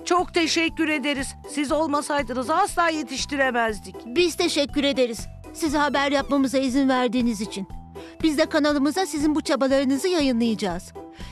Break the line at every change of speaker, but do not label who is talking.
Çok teşekkür ederiz. Siz olmasaydınız asla yetiştiremezdik.
Biz teşekkür ederiz. Size haber yapmamıza izin verdiğiniz için. Biz de kanalımıza sizin bu çabalarınızı yayınlayacağız.